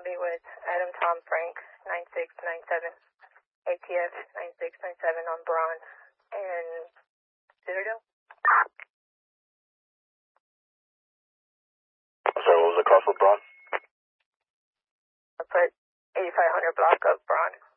I'll be with Adam Tom Frank, 9697, ATF 9697 on Braun and Citadel. Sorry, what was the cost of Braun? I put 8500 block of Braun.